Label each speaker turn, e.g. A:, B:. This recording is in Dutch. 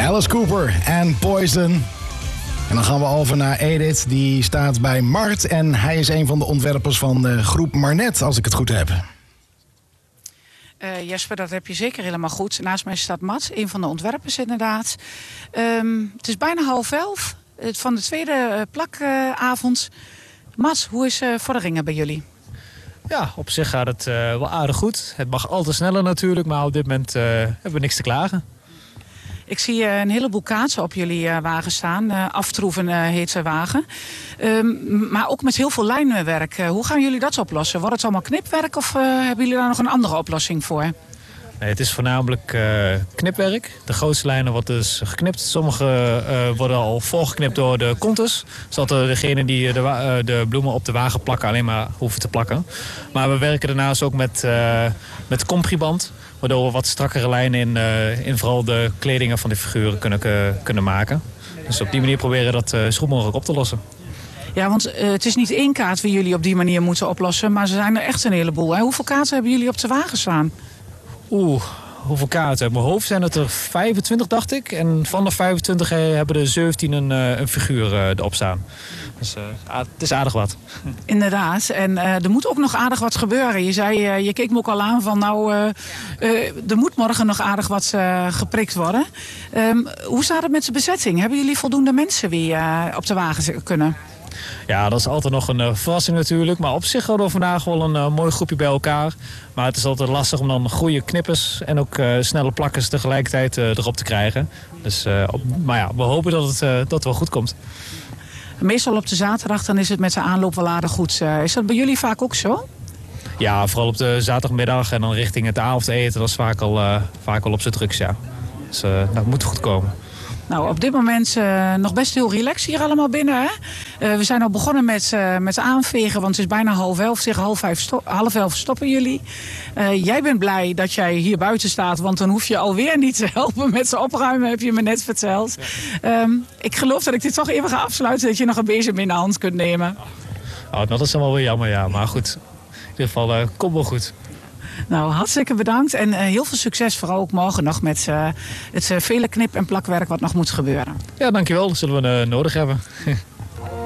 A: Alice Cooper en Poison. En dan gaan we over naar Edith. Die staat bij Mart. En hij is een van de ontwerpers van de groep Marnet, als ik het goed heb.
B: Jesper, dat heb je zeker helemaal goed. Naast mij staat Mats, een van de ontwerpers inderdaad. Het is bijna 10:30 van de tweede plakavond. Mats, hoe is vorderingen bij jullie?
C: Ja, op zich gaat het wel aardig goed. Het mag altijd sneller natuurlijk, maar op dit moment hebben we niks te klagen.
B: Ik zie een heleboel kaatsen op jullie wagen staan. Aftroeven heet zijn wagen. Maar ook met heel veel lijnwerk. Hoe gaan jullie dat oplossen? Wordt het allemaal knipwerk of hebben jullie daar nog een andere oplossing voor?
C: Nee, het is voornamelijk knipwerk. De grootste lijnen worden dus geknipt. Sommige worden al volgeknipt door de konters. Zodat degene die de bloemen op de wagen plakken alleen maar hoeven te plakken. Maar we werken daarnaast ook met compriband. Waardoor we wat strakkere lijnen in vooral de kledingen van de figuren kunnen maken. Dus op die manier proberen we dat zo goed mogelijk op te lossen.
B: Ja, want het is niet één kaart die jullie op die manier moeten oplossen. Maar ze zijn er echt een heleboel. Hè? Hoeveel kaarten hebben jullie op de wagen staan?
C: Hoeveel kaarten? Uit mijn hoofd zijn het er 25, dacht ik. En van de 25 hebben er 17 een figuur erop staan. Dus het is aardig wat.
B: Inderdaad. En er moet ook nog aardig wat gebeuren. Je zei, je keek me ook al aan van er moet morgen nog aardig wat geprikt worden. Hoe staat het met de bezetting? Hebben jullie voldoende mensen die op de wagen kunnen?
C: Ja, dat is altijd nog een verrassing natuurlijk. Maar op zich hadden we vandaag wel een mooi groepje bij elkaar. Maar het is altijd lastig om dan goede knippers en ook snelle plakkers tegelijkertijd erop te krijgen. Dus, maar ja, we hopen dat het wel goed komt.
B: Meestal op de zaterdag dan is het met de aanloop wel aardig goed. Is dat bij jullie vaak ook zo?
C: Ja, vooral op de zaterdagmiddag en dan richting het avondeten. Dat is vaak al op z'n drugs, ja. Dus dat moet goed komen.
B: Nou, op dit moment nog best heel relaxed hier allemaal binnen. Hè? We zijn al begonnen met aanvegen, want het is bijna 10:30. Tegen 10:30 stoppen jullie. Jij bent blij dat jij hier buiten staat, want dan hoef je alweer niet te helpen met z'n opruimen, heb je me net verteld. Ja. Ik geloof dat ik dit toch even ga afsluiten, dat je nog een bezem in de hand kunt nemen.
C: Oh, dat is dan wel weer jammer, ja. Maar goed, in ieder geval komt wel goed.
B: Nou, hartstikke bedankt en heel veel succes vooral ook morgen nog met het vele knip- en plakwerk wat nog moet gebeuren.
C: Ja, dankjewel. Dat zullen we nodig hebben.